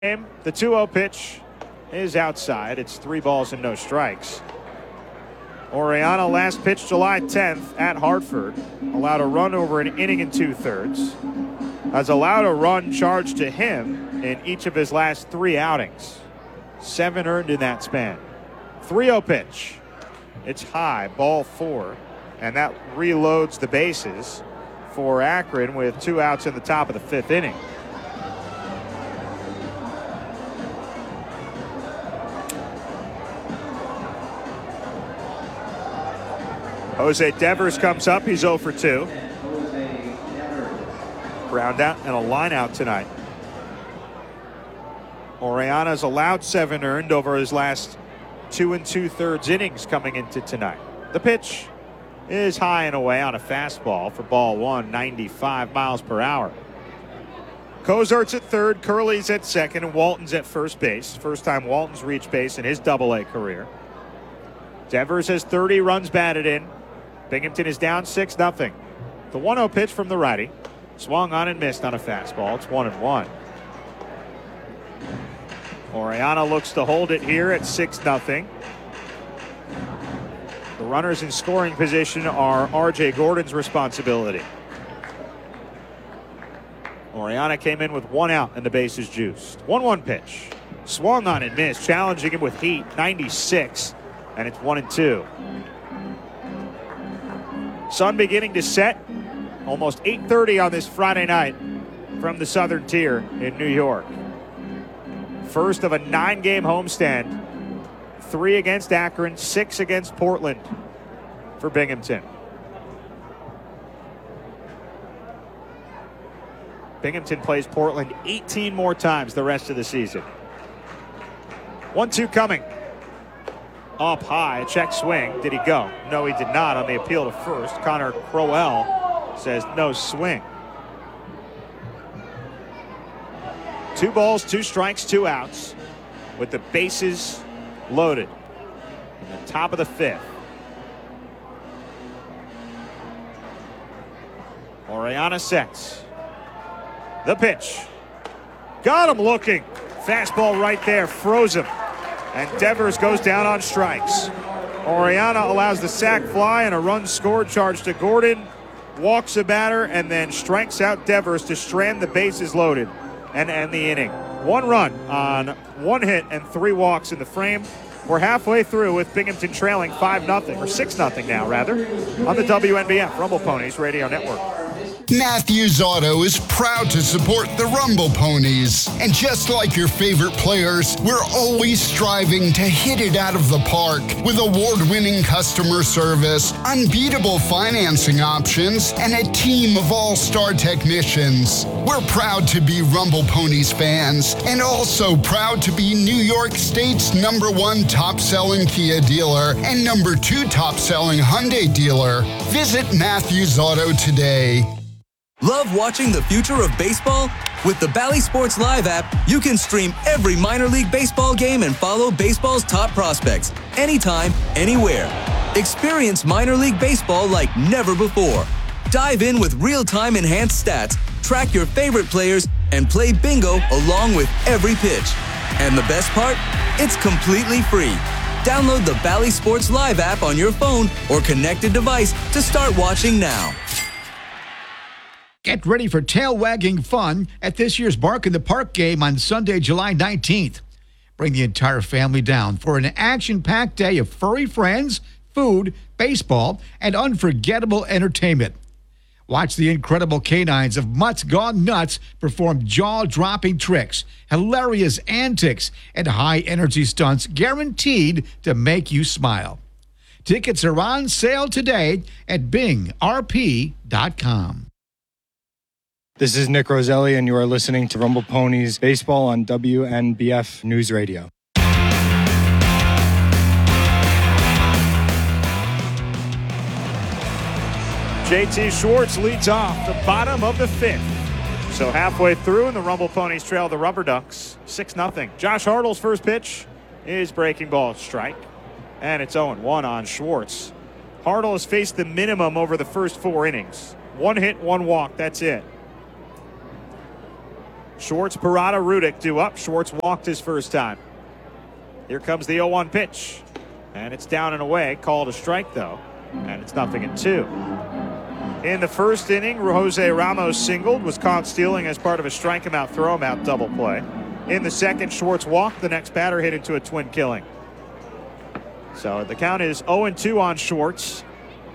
The 2-0 pitch is outside. It's 3 balls and no strikes. Orellana last pitched July 10th at Hartford. Allowed a run over an inning and 2/3. Has allowed a run charged to him in each of his last 3 outings. 7 earned in that span. 3-0 pitch. It's high, ball 4. And that reloads the bases for Akron with 2 outs in the top of the 5th inning. Jose Devers comes up. He's 0 for 2. Ground out and a line out tonight. Orellana's allowed 7 earned over his last 2 2/3 innings coming into tonight. The pitch is high and away on a fastball for ball 1, 95 miles per hour. Cozart's at third, Curley's at second, and Walton's at first base. First time Walton's reached base in his Double-A career. Devers has 30 runs batted in. Binghamton is down 6-0. The 1-0 pitch from the righty. Swung on and missed on a fastball. It's 1-1. Orellana looks to hold it here at 6-0. The runners in scoring position are R.J. Gordon's responsibility. Orellana came in with 1 out and the bases juiced. 1-1 pitch. Swung on and missed, challenging him with heat, 96, and it's 1-2. Sun beginning to set. Almost 8:30 on this Friday night from the Southern Tier in New York. First of a 9-game homestand. 3 against Akron, 6 against Portland for Binghamton. Binghamton plays Portland 18 more times the rest of the season. 1-2 coming. Up high, a check swing. Did he go? No, he did not on the appeal to first. Connor Crowell says no swing. 2 balls, 2 strikes, 2 outs with the bases loaded in the top of the 5th. Orellana sets. The pitch. Got him looking. Fastball right there, froze him. And Devers goes down on strikes. Orellana allows the sac fly and a run scored charge to Gordon. Walks a batter and then strikes out Devers to strand the bases loaded and end the inning. 1 run on 1 hit and 3 walks in the frame. We're halfway through with Binghamton trailing 5-0, or 6-0 now rather, on the WNBF Rumble Ponies Radio Network. Matthews Auto is proud to support the Rumble Ponies. And just like your favorite players, we're always striving to hit it out of the park with award-winning customer service, unbeatable financing options, and a team of all-star technicians. We're proud to be Rumble Ponies fans and also proud to be New York State's #1 top-selling Kia dealer and #2 top-selling Hyundai dealer. Visit Matthews Auto today. Love watching the future of baseball? With the Bally Sports Live app, you can stream every minor league baseball game and follow baseball's top prospects anytime, anywhere. Experience minor league baseball like never before. Dive in with real-time enhanced stats, track your favorite players, and play bingo along with every pitch. And the best part? It's completely free. Download the Bally Sports Live app on your phone or connected device to start watching now. Get ready for tail-wagging fun at this year's Bark in the Park game on Sunday, July 19th. Bring the entire family down for an action-packed day of furry friends, food, baseball, and unforgettable entertainment. Watch the incredible canines of Mutts Gone Nuts perform jaw-dropping tricks, hilarious antics, and high-energy stunts guaranteed to make you smile. Tickets are on sale today at bingrp.com. This is Nick Roselli, and you are listening to Rumble Ponies Baseball on WNBF News Radio. JT Schwartz leads off the bottom of the 5th. So halfway through, and the Rumble Ponies trail the Rubber Ducks 6-0. Josh Hartle's first pitch is breaking ball strike, and it's 0-1 on Schwartz. Hartle has faced the minimum over the first 4 innings. 1 hit, 1 walk, that's it. Schwartz, Parada, Rudick due up. Schwartz walked his first time. Here comes the 0-1 pitch. And it's down and away. Called a strike, though. And it's 0-2. In the first inning, Jose Ramos singled, was caught stealing as part of a strike him out, throw him out double play. In the second, Schwartz walked. The next batter hit into a twin killing. So the count is 0-2 on Schwartz.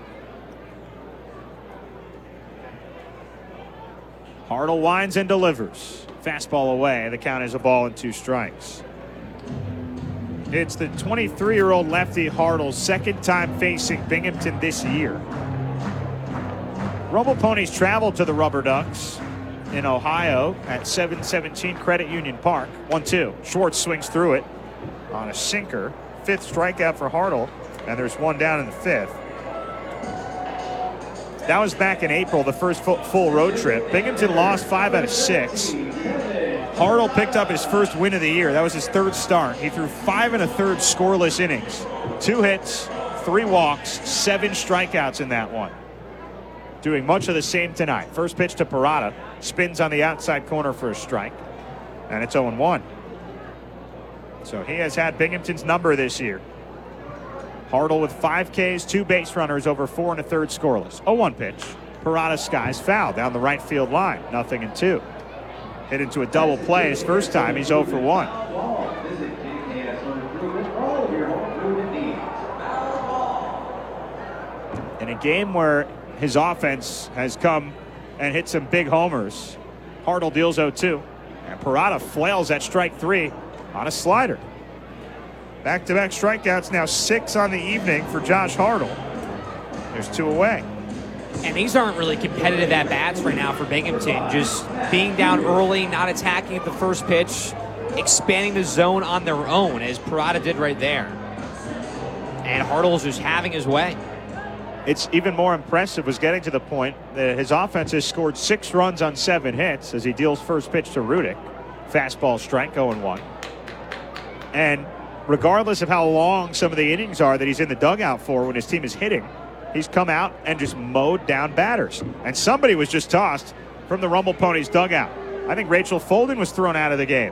Hartle winds and delivers. Fastball away. The count is a ball and 2 strikes. It's the 23-year-old lefty Hartle's second time facing Binghamton this year. Rumble Ponies traveled to the Rubber Ducks in Ohio at 717 Credit Union Park. 1-2. Schwartz swings through it on a sinker. 5th strikeout for Hartle, and there's one down in the 5th. That was back in April, the first full road trip. Binghamton lost 5 out of 6. Hartle picked up his first win of the year. That was his 3rd start. He threw 5 1/3 scoreless innings. 2 hits, 3 walks, 7 strikeouts in that one. Doing much of the same tonight. First pitch to Parada. Spins on the outside corner for a strike. And it's 0-1. So he has had Binghamton's number this year. Hartle with 5 Ks, 2 base runners over 4 1/3 scoreless. 0-1 pitch. Parada skies foul down the right field line. 0-2. Hit into a double play his first time. He's 0 for 1. In a game where his offense has come and hit some big homers, Hartle deals 0-2. And Parada flails at strike 3 on a slider. Back-to-back strikeouts, now 6 on the evening for Josh Hartle. There's 2 away. And these aren't really competitive at-bats right now for Binghamton. Just being down early, not attacking at the first pitch, expanding the zone on their own, as Parada did right there. And Hartle's just having his way. It's even more impressive was getting to the point that his offense has scored 6 runs on 7 hits as he deals first pitch to Rudick. Fastball strike, 0-1. And regardless of how long some of the innings are that he's in the dugout for when his team is hitting, he's come out and just mowed down batters. And somebody was just tossed from the Rumble Ponies dugout. I think Rachel Folden was thrown out of the game.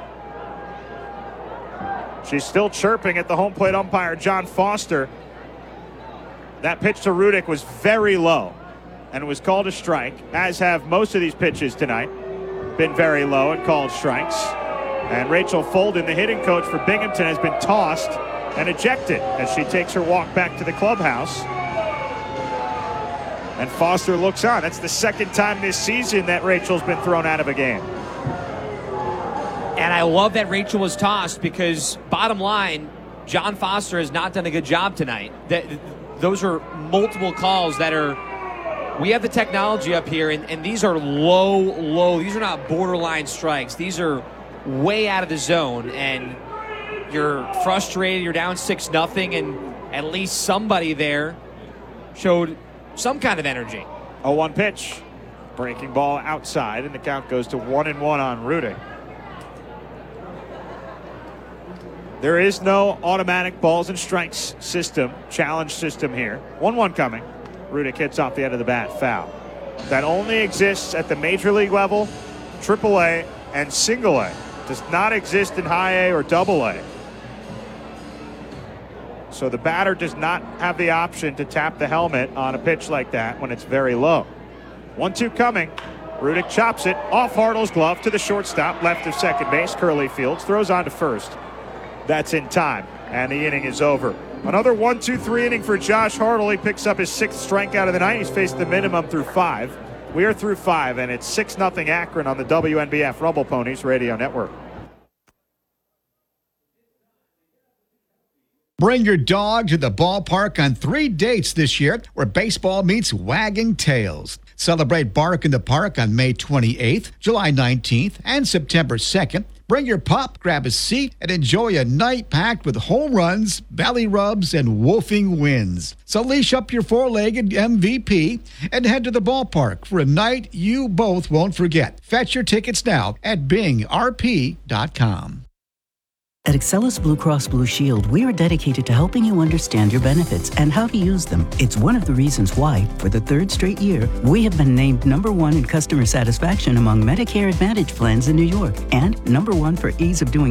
She's still chirping at the home plate umpire, John Foster. That pitch to Rudick was very low and was called a strike, as have most of these pitches tonight. Been very low and called strikes. And Rachel Folden, the hitting coach for Binghamton, has been tossed and ejected as she takes her walk back to the clubhouse. And Foster looks on. That's the second time this season that Rachel's been thrown out of a game. And I love that Rachel was tossed because, bottom line, John Foster has not done a good job tonight. Those are multiple calls that are, we have the technology up here, and these are low. These are not borderline strikes. These are way out of the zone, and you're frustrated. You're down 6-0, and at least somebody there showed some kind of energy. 0-1 pitch. Breaking ball outside, and the count goes to 1-1 on Rudick. There is no automatic balls and strikes system, challenge system here. 1-1 coming. Rudick hits off the end of the bat, foul. That only exists at the major league level, AAA, and single A. Does not exist in high A or double A. So the batter does not have the option to tap the helmet on a pitch like that when it's very low. 1-2 coming. Rudick chops it off Hartle's glove to the shortstop, left of second base. Curly Fields throws on to first. That's in time, and the inning is over. Another 1-2-3 inning for Josh Hartle. He picks up his 6th strikeout of the night. He's faced the minimum through 5. We are through 5, and it's 6-0 Akron on the WNBF Rumble Ponies Radio Network. Bring your dog to the ballpark on 3 dates this year where baseball meets wagging tails. Celebrate Bark in the Park on May 28th, July 19th, and September 2nd. Bring your pup, grab a seat, and enjoy a night packed with home runs, belly rubs, and woofing wins. So leash up your 4-legged MVP and head to the ballpark for a night you both won't forget. Fetch your tickets now at bingrp.com. At Excellus Blue Cross Blue Shield, we are dedicated to helping you understand your benefits and how to use them. It's one of the reasons why, for the third straight year, we have been named #1 in customer satisfaction among Medicare Advantage plans in New York and #1 for ease of doing